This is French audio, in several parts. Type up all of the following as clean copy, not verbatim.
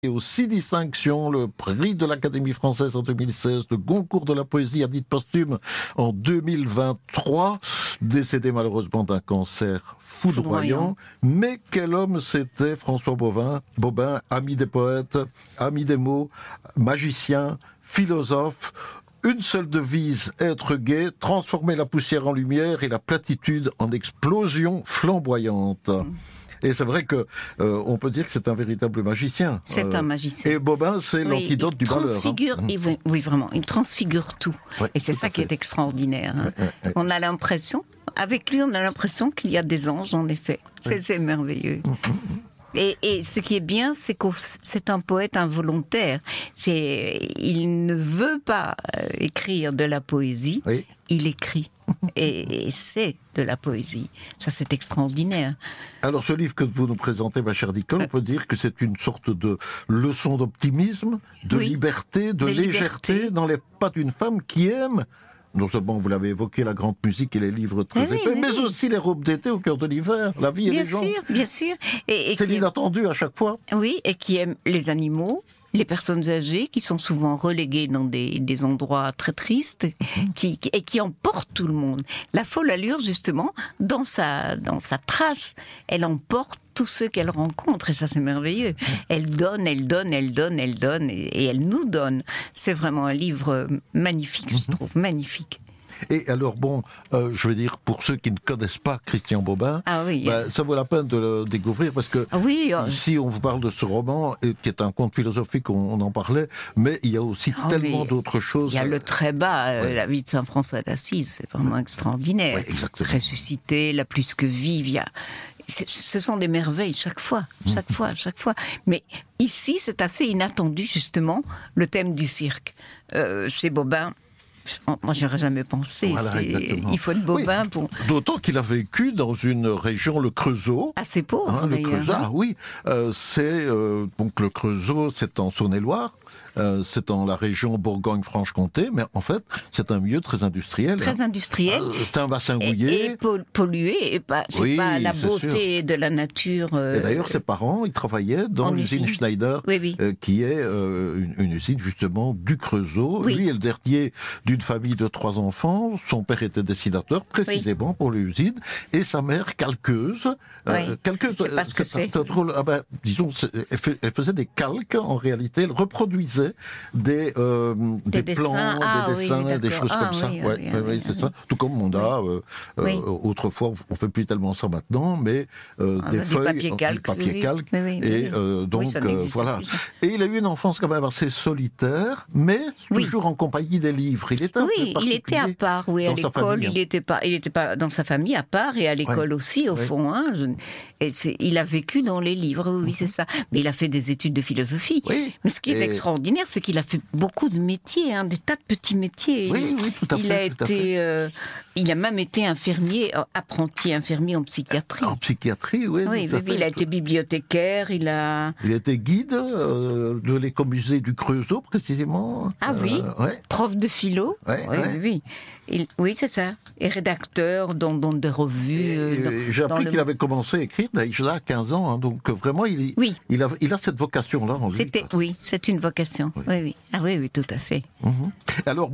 Et aux 6 distinctions, le prix de l'Académie française en 2016, le Goncourt de la poésie à titre posthume en 2023, décédé malheureusement d'un cancer foudroyant. Mais quel homme c'était François Bobin, ami des poètes, ami des mots, magicien, philosophe. Une seule devise, être gai, transformer la poussière en lumière et la platitude en explosion flamboyante. Et c'est vrai que on peut dire que c'est un véritable magicien. C'est un magicien. Et Bobin, c'est l'antidote du malheur. Oui, vraiment, il transfigure tout. Et c'est ça qui est extraordinaire. On a l'impression, avec lui, on a l'impression qu'il y a des anges, en effet. C'est merveilleux. Et ce qui est bien, c'est que c'est un poète involontaire. Il ne veut pas écrire de la poésie, il écrit. Et c'est de la poésie. Ça, c'est extraordinaire. Alors, ce livre que vous nous présentez, ma chère Nicole, on peut dire que c'est une sorte de leçon d'optimisme, de liberté, de légèreté dans les pas d'une femme qui aime. Non seulement, vous l'avez évoqué, la grande musique et les livres très épais, mais aussi les robes d'été au cœur de l'hiver, la vie et les gens. Bien sûr. Et c'est l'inattendu à chaque fois. Oui, et qui aime les animaux, les personnes âgées qui sont souvent reléguées dans des endroits très tristes, et qui emportent tout le monde. La folle allure, justement, dans sa trace, elle emporte tous ceux qu'elle rencontre, et ça c'est merveilleux. Elle donne, et elle nous donne. C'est vraiment un livre magnifique, je trouve, magnifique. Et alors je vais dire, pour ceux qui ne connaissent pas Christian Bobin, ça vaut la peine de le découvrir, parce que ici on vous parle de ce roman, qui est un conte philosophique, on en parlait, mais il y a aussi tellement d'autres choses. Il y a le très bas, la vie de Saint François d'Assise, c'est vraiment extraordinaire. Ressuscité, la plus que vive, ce sont des merveilles chaque fois. Mais ici, c'est assez inattendu, justement, le thème du cirque. Chez Bobin, moi, j'aurais jamais pensé. Il faut être Bobin pour... D'autant qu'il a vécu dans une région, le Creusot. Assez pauvre, le Creusot, donc le Creusot, c'est en Saône-et-Loire. C'est dans la région Bourgogne-Franche-Comté, mais en fait, c'est un milieu très industriel. Très industriel. C'est un bassin houillé. Et pollué, et c'est pas la beauté de la nature. Et d'ailleurs, ses parents, ils travaillaient dans l'usine Schneider, qui est une usine justement du Creusot. Lui est le dernier d'une famille de 3 enfants. Son père était dessinateur, précisément pour l'usine, et sa mère calqueuse. Calqueuse, je sais pas ce que c'est. Drôle. Disons, elle faisait des calques, en réalité, elle reproduisait des plans, des dessins, des choses comme ça. C'est ça. Tout comme on a autrefois, on fait plus tellement ça maintenant, mais des feuilles, papier calque. Et donc voilà. Et il a eu une enfance quand même assez solitaire, mais toujours en compagnie des livres. Il était à part. À l'école, il était pas dans sa famille à part, et à l'école aussi au fond. Il a vécu dans les livres. C'est ça. Mais il a fait des études de philosophie. Mais ce qui est extraordinaire, c'est qu'il a fait beaucoup de métiers, des tas de petits métiers. Tout à fait. Il a même été apprenti infirmier en psychiatrie. En psychiatrie, il a été bibliothécaire, il a été guide de l'écomusée du Creusot, précisément. Prof de philo. Oui, c'est ça. Et rédacteur dans des revues. J'ai appris qu'il avait commencé à écrire déjà à 15 ans, donc vraiment, il a cette vocation-là en lui. C'est une vocation. Oui. Oui, tout à fait. Alors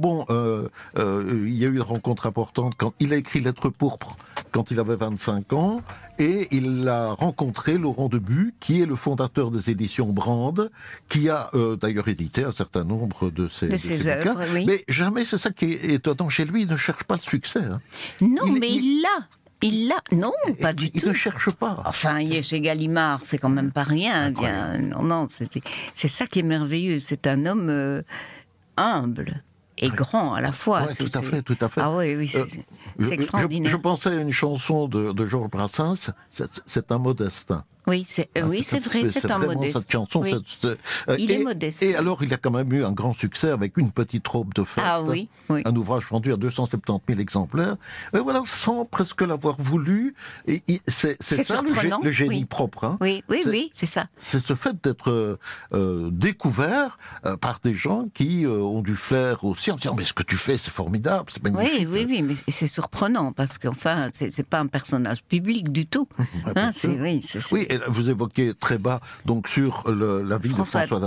il y a eu une rencontre importante quand il a écrit Lettres pourpres quand il avait 25 ans, et il a rencontré Laurent Debuc, qui est le fondateur des éditions Brand, qui a d'ailleurs édité un certain nombre de ses œuvres. Mais jamais, c'est ça qui est étonnant chez lui, il ne cherche pas le succès. Non, mais il l'a. Non, pas du tout. Il ne cherche pas. Enfin, il est chez Gallimard, c'est quand même pas rien. Non, c'est ça qui est merveilleux. C'est un homme humble et grand à la fois. Tout à fait. Ah oui, c'est extraordinaire. Je pensais à une chanson de Georges Brassens, c'est un modestin. Oui, c'est vrai, c'est un modeste. Cette chanson, il est modeste. Et alors, il a quand même eu un grand succès avec Une petite robe de fête. Un ouvrage vendu à 270 000 exemplaires. Et voilà, sans presque l'avoir voulu. Et c'est ça le génie propre. Oui, c'est ça. C'est ce fait d'être découvert par des gens qui ont du flair aussi, en disant mais ce que tu fais, c'est formidable, c'est magnifique. Oui, mais c'est surprenant parce qu'enfin, c'est pas un personnage public du tout. C'est Et vous évoquez très bas donc sur la vie de François